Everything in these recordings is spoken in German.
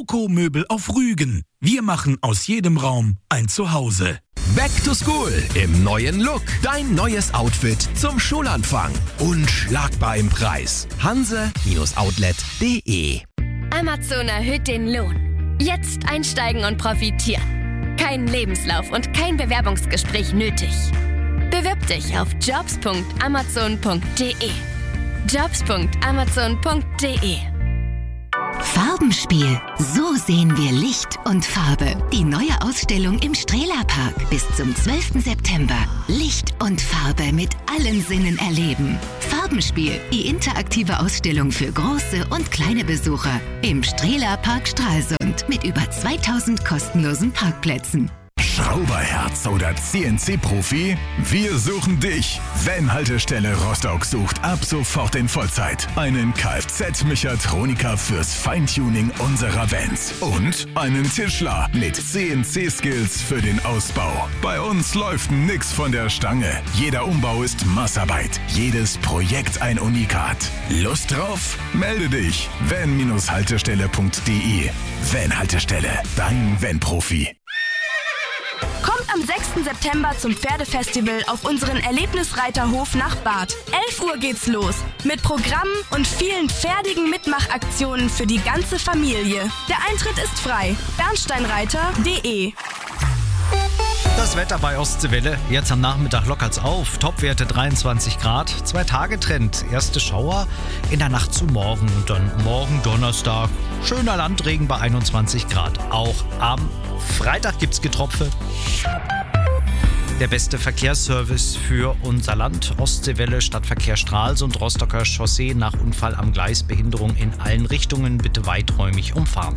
Loco Möbel auf Rügen. Wir machen aus jedem Raum ein Zuhause. Back to School im neuen Look. Dein neues Outfit zum Schulanfang. Unschlagbar im Preis. hanse-outlet.de. Amazon erhöht den Lohn. Jetzt einsteigen und profitieren. Kein Lebenslauf und kein Bewerbungsgespräch nötig. Bewirb dich auf jobs.amazon.de. jobs.amazon.de. Farbenspiel. So sehen wir Licht und Farbe. Die neue Ausstellung im Strehla-Park. Bis zum 12. September. Licht und Farbe mit allen Sinnen erleben. Farbenspiel. Die interaktive Ausstellung für große und kleine Besucher. Im Strehla-Park Stralsund. Mit über 2000 kostenlosen Parkplätzen. Schrauberherz oder CNC-Profi? Wir suchen dich. Van-Haltestelle Rostock sucht ab sofort in Vollzeit einen Kfz-Mechatroniker fürs Feintuning unserer Vans und einen Tischler mit CNC-Skills für den Ausbau. Bei uns läuft nix von der Stange. Jeder Umbau ist Maßarbeit. Jedes Projekt ein Unikat. Lust drauf? Melde dich. van-haltestelle.de. Van-Haltestelle. Dein Van-Profi. Kommt am 6. September zum Pferdefestival auf unseren Erlebnisreiterhof nach Barth. 11 Uhr geht's los. Mit Programmen und vielen pferdigen Mitmachaktionen für die ganze Familie. Der Eintritt ist frei. bernsteinreiter.de. Das Wetter bei Ostseewelle. Jetzt am Nachmittag lockert's auf. Topwerte 23 Grad. 2-Tage-Trend. Erste Schauer in der Nacht zu morgen. Und dann morgen Donnerstag. Schöner Landregen bei 21 Grad. Auch am Freitag gibt's Getropfe. Der beste Verkehrsservice für unser Land. Ostseewelle, Stadtverkehr Stralsund, Rostocker Chaussee nach Unfall am Gleis, Behinderung in allen Richtungen, bitte weiträumig umfahren.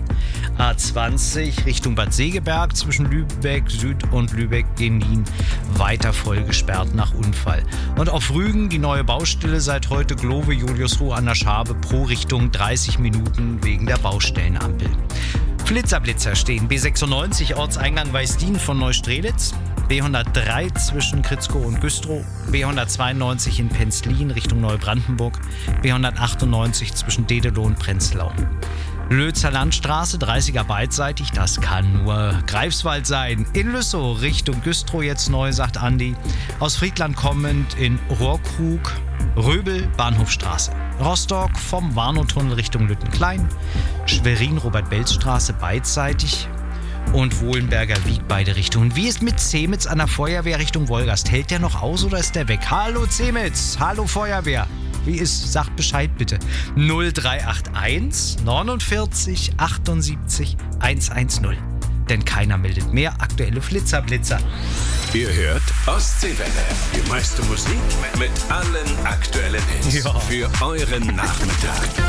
A20 Richtung Bad Segeberg zwischen Lübeck Süd und Lübeck-Genin weiter voll gesperrt nach Unfall. Und auf Rügen die neue Baustelle seit heute Glove Juliusruhe an der Schabe pro Richtung 30 Minuten wegen der Baustellenampel. Blitzerblitzer stehen B96 Ortseingang Weißdien von Neustrelitz, B103 zwischen Kritzkow und Güstrow, B192 in Penzlin Richtung Neubrandenburg, B198 zwischen Dedelow und Prenzlau. Lötzer Landstraße, 30er beidseitig, das kann nur Greifswald sein. In Lüssow Richtung Güstrow jetzt neu, sagt Andi. Aus Friedland kommend in Rohrkrug, Röbel, Bahnhofstraße. Rostock vom Warnow-Tunnel Richtung Lüttenklein. Schwerin, Robert-Belz-Straße beidseitig. Und Wohlenberger Wieg beide Richtungen. Wie ist mit Zemitz an der Feuerwehr Richtung Wolgast? Hält der noch aus oder ist der weg? Hallo Zemitz, hallo Feuerwehr. Wie ist? Sagt Bescheid bitte. 0381 49 78 110. Denn keiner meldet mehr. Aktuelle Blitzer. Ihr hört Ostseewelle. Die meiste Musik mit allen aktuellen Hits. Ja. Für euren Nachmittag.